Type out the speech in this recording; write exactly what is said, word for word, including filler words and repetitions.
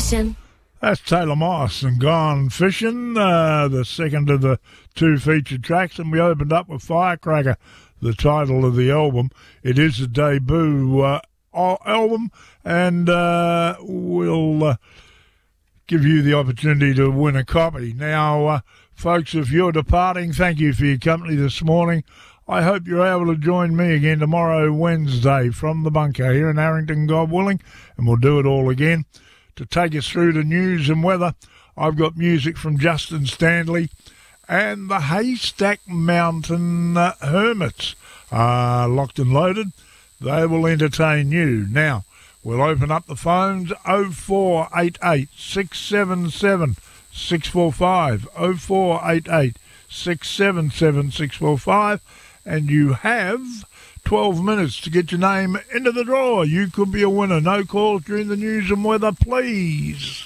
fishing. That's Taylor Moss and Gone Fishing, uh, the second of the two featured tracks, and we opened up with Firecracker, the title of the album. It is a debut uh, album, and uh, we'll uh, give you the opportunity to win a copy. Now, uh, folks, if you're departing, thank you for your company this morning. I hope you're able to join me again tomorrow, Wednesday, from the bunker here in Harrington, God willing, and we'll do it all again. To take us through the news and weather, I've got music from Justin Stanley and the Haystack Mountain uh, Hermits are locked and loaded. They will entertain you. Now, we'll open up the phones, oh four eight eight, six seven seven, six four five, oh four eight eight, six seven seven, six four five, and you have twelve minutes to get your name into the draw. You could be a winner. No calls during the news and weather, please.